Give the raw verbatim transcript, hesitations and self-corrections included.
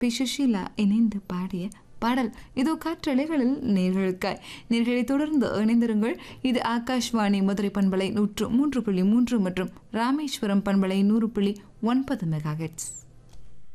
B Sushila இணைந்து பாடிய பாடல் இதோ காற்றலைகளில் நேர்களுக்காய் நேர்களை தொடர்ந்து இணைந்திருங்கள். இது ஆகாஷ்வாணி மதுரை பண்பலை நூற்று மூன்று புள்ளி மூன்று மற்றும் ராமேஸ்வரம் பண்பலை நூறு புள்ளி ஒன்பது மெகா ஹெர்ட்ஸ்.